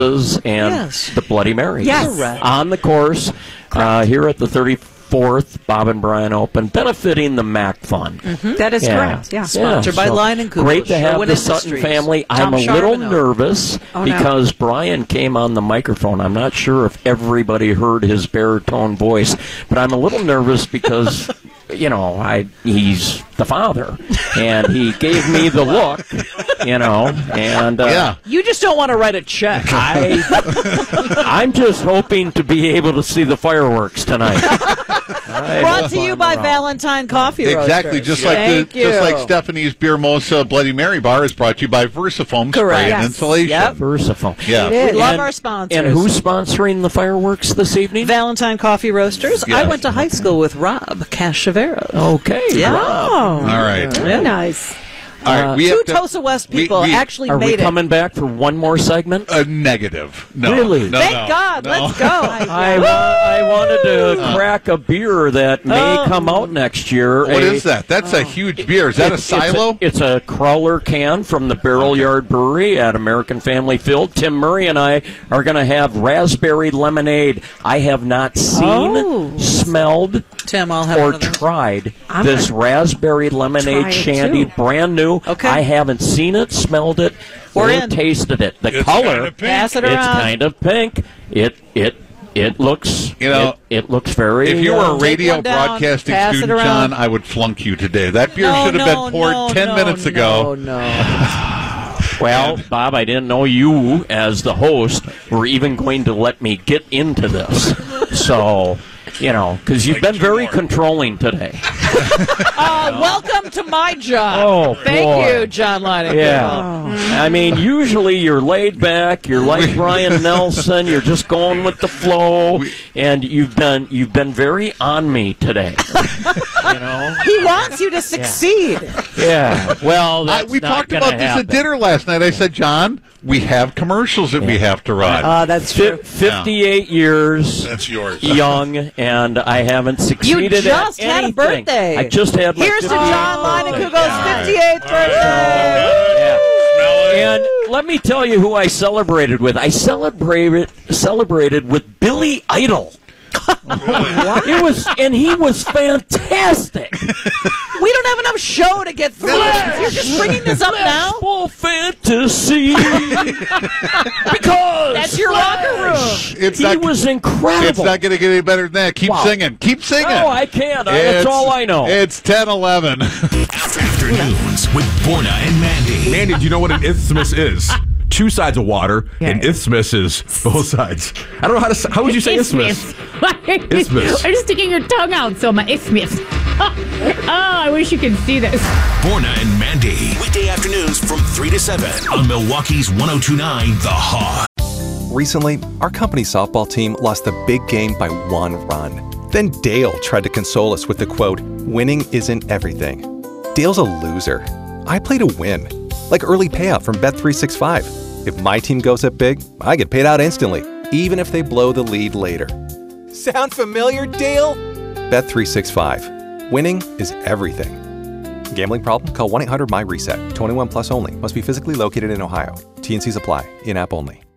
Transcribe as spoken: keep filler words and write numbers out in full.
and yes. the Bloody Marys. Yes. On the course uh, here at the thirty-fourth Bob and Brian Open, benefiting the Mac Fund. Mm-hmm. That is yeah. correct, yeah. Sponsored yeah, by so Line and Kugel. Great to have Sherwin the Sutton Industries. family. Tom I'm a little Charbonneau. nervous Oh, no. because Brian came on the microphone. I'm not sure if everybody heard his baritone voice, but I'm a little nervous because, you know, I he's the father, and he gave me the look, you know, and uh, Yeah. You just don't want to write a check. I, I'm just hoping to be able to see the fireworks tonight. I Brought hope to you I'm by wrong. Valentine Coffee Exactly, Roasters. just like Thank the, just you. like Stephanie's Beer Mosa Bloody Mary bar is brought to you by Versafoam Correct. Spray and Yes. Insulation. Yep. Versaphone. Yeah. We love And- our sponsors. And who's sponsoring the fireworks this evening? Valentine Coffee Roasters. Yes. I went to high school with Rob Casciavero. Okay. Yeah. Rob. All right. Very nice. All right. We Two have to, Tosa West we- people we- actually Are we made it. coming back for one more segment? a negative. No. Really? No, Thank no, God. no. Let's go. I, wa- I wanted to crack a beer that may Oh. come out next year. What a, is that? That's a huge beer. Is that a It's- silo? It's a, it's a crawler can from the Barrel Yard Brewery at American Family Field. Tim Murray and I are going to have raspberry lemonade. I have not seen, Oh. smelled, Tim, I'll have or one of those. tried I'm this gonna raspberry lemonade try it, shandy, too. brand new. Okay. I haven't seen it, smelled it, We're or in. tasted it. The It's color, kinda pink. Pass it it's around. kind of pink. It it it looks You know, it, it looks very. If you were uh, a radio one down, broadcasting pass it student, around. John, I would flunk you today. That beer No, should have no, been poured no, ten no, minutes ago. No, no. Well, Bob, I didn't know you, as the host, were even going to let me get into this. So, you know, because you've been very controlling today. Uh, welcome to my job. Oh, Thank boy. you, John Leinecker. Yeah. I mean, usually you're laid back, you're like Brian Nelson, you're just going with the flow, and you've been you've been very on me today. You know? He wants you to succeed. Yeah. Well, I, that's we not talked gonna about this happen. at dinner last night. I said, John, we have commercials that we have to run. Uh, that's Fi- true. fifty-eight years That's yours. young, and I haven't You succeeded just at had a anything. birthday. I just had my Here's to fifty-eighth John birthday. Leinecugel's fifty-eighth birthday. Yeah. And let me tell you who I celebrated with. I celebrated celebrated with Billy Idol. It was, and he was fantastic. We don't have enough show to get through. You're just bringing this up now? Full fantasy. Because That's your locker room. It's he not, was incredible. It's not going to get any better than that. Keep Wow. singing. Keep singing. No, I can't. I- That's It's- all I know. It's ten eleven. Afternoons with Borna and Mandy. Mandy, do you know what an isthmus is? Two sides of water, and isthmus is both sides. I don't know how to. s- How would you say isthmus? Isthmus. I'm just sticking your tongue out, so my isthmus. Oh, I wish you could see this. Borna and Mandy. Weekday afternoons from three to seven on Milwaukee's one oh two point nine The Hog. Recently, our company softball team lost the big game by one run. Then Dale tried to console us with the quote, "Winning isn't everything." Dale's a loser. I play to win. Like early payout from Bet three sixty-five. If my team goes up big, I get paid out instantly, even if they blow the lead later. Sound familiar, Dale? Bet three sixty-five. Winning is everything. Gambling problem? Call one eight hundred M Y RESET. twenty-one plus only. Must be physically located in Ohio. T N Cs apply. In-app only.